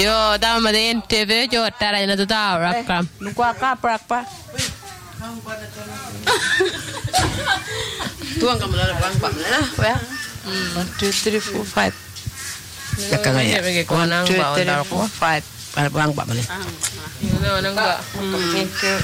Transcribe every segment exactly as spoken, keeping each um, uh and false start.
Joo, tämä on N T V, joo, täällä ei näytä täällä. Nukua kaaprakpa. Tuon kamalla bang bang lah, ya. One, two, three, four, five. Lekas aja. One, two, three, four, five. Bang bang ni. Ini enggak. Thank you.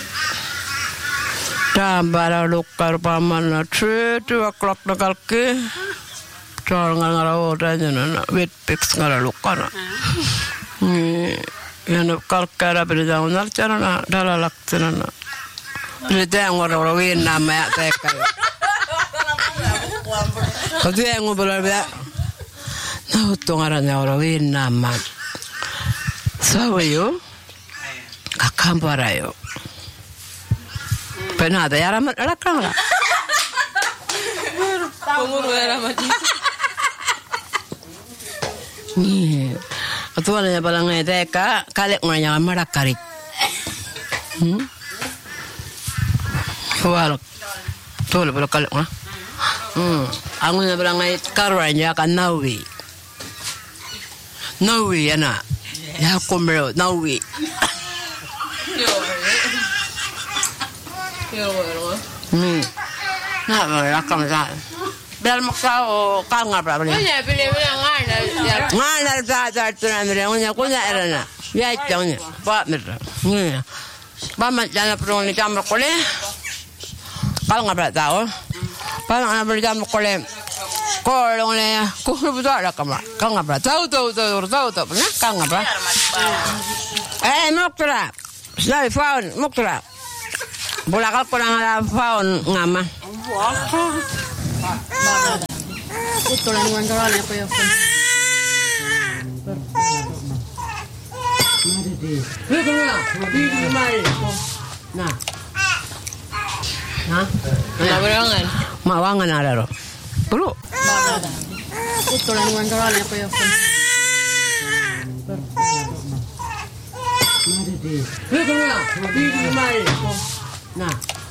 Tambah lukkar pamana tre two o'clock na kalki. Tar nga nga ora na wet pix nga lukkar. Ni yana kalkara berda unar charana dala laktana na. Berda ngora ora win nama ya teka. Kau yang ngobrol berda. Na utongaranya ora win nama. Sawayo kakambarayo. Penada ya ramat rakang lah. Penguru ya ramat. Ni, atau ada yang paling ngede ka kalek nganya marakarik. Hmm. Wal. Tuh boleh kalek mah. Hmm. Aku yang paling ngede karanya kan nawi. Nawi ya na. Ya kumero nawi. Hmm. Nah, rakam dah. Biar maksa o kanga berapa ni? Punya pilih-pilih ngana. Ngana dah dah tu nak meri, punya punya erana. Ya jangan, pak meri. Ni, pak macam perlu ni jam berkole. Kalau ngapa tak tahu? Pak ngapa beri jam berkole? Kalau ni, kau betul ada kamera. Kau ngapa? Tahu tahu tahu tahu tahu, pernah? Kau ngapa? Eh, muktura. Saya faun muktura. Bola kau kurang ada faun ngama. Itu lah nuan kalau ni apa ya? Mari di. Hidup lah. Hidup mari. Nah. Nah. Nak berangan. Mak wangan ada ro. Perlu. Itu lah nuan kalau ni apa ya? Mari di. Hidup lah. Hidup mari. Nah.